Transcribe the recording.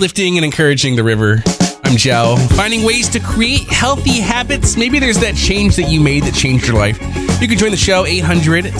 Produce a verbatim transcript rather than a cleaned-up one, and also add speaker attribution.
Speaker 1: uplifting and encouraging the river. I'm Joe. Finding ways to create healthy habits. Maybe there's that change that you made that changed your life. You can join the show, eight hundred